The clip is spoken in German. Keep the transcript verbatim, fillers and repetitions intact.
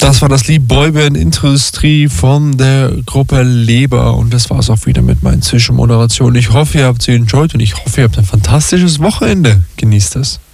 Das war das Lied Boyband Industrie von der Gruppe Leber und das war es auch wieder mit meinen Zwischenmoderationen. Ich hoffe, ihr habt sie enjoyed und ich hoffe, ihr habt ein fantastisches Wochenende. Genießt es.